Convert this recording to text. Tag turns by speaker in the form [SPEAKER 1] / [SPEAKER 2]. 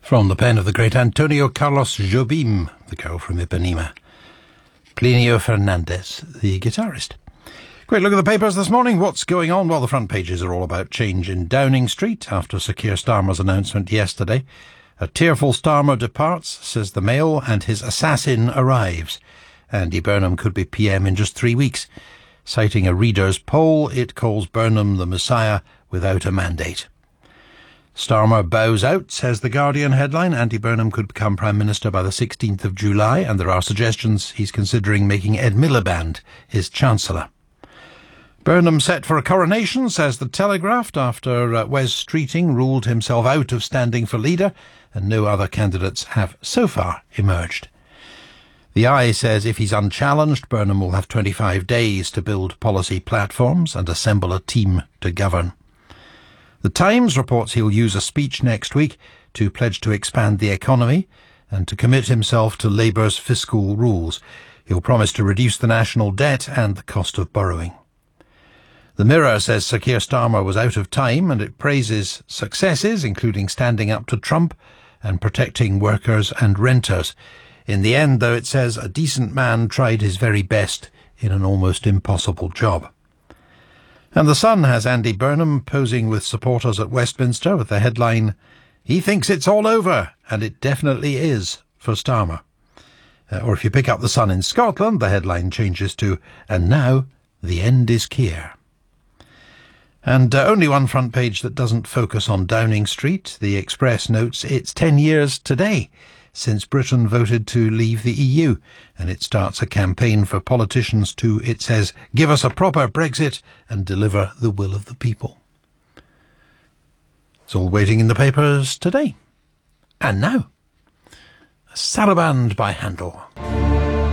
[SPEAKER 1] From the pen of the great Antonio Carlos Jobim, the girl from Ipanema. Plinio Fernandez, the guitarist. Quick look at the papers this morning. What's going on? Well, the front pages are all about change in Downing Street after Sir Keir Starmer's announcement yesterday. A tearful Starmer departs, says the Mail, and his assassin arrives. Andy Burnham could be PM in just 3 weeks. Citing a reader's poll, it calls Burnham the Messiah without a mandate. Starmer bows out, says the Guardian headline. Andy Burnham could become Prime Minister by the 16th of July, and there are suggestions he's considering making Ed Miliband his Chancellor. Burnham set for a coronation, says the Telegraph, after Wes Streeting ruled himself out of standing for leader, and no other candidates have so far emerged. The Eye says if he's unchallenged, Burnham will have 25 days to build policy platforms and assemble a team to govern. The Times reports he'll use a speech next week to pledge to expand the economy and to commit himself to Labour's fiscal rules. He'll promise to reduce the national debt and the cost of borrowing. The Mirror says Sir Keir Starmer was out of time, and it praises successes, including standing up to Trump and protecting workers and renters. In the end, though, it says a decent man tried his very best in an almost impossible job. And The Sun has Andy Burnham posing with supporters at Westminster with the headline, "He thinks it's all over," and it definitely is for Starmer. Or if you pick up The Sun in Scotland, the headline changes to, "And now the end is Keir." And only one front page that doesn't focus on Downing Street. The Express notes it's 10 years today since Britain voted to leave the EU, and it starts a campaign for politicians to, it says, give us a proper Brexit and deliver the will of the people. It's all waiting in the papers today. And now, a saraband by Handel.